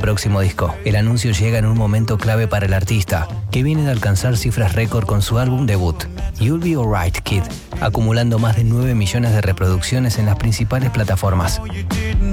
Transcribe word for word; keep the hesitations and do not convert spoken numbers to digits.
próximo disco. El anuncio llega en un momento clave para el artista, que viene de alcanzar cifras récord con su álbum debut, You'll Be Alright Kid, acumulando más de nueve millones de reproducciones en las principales plataformas.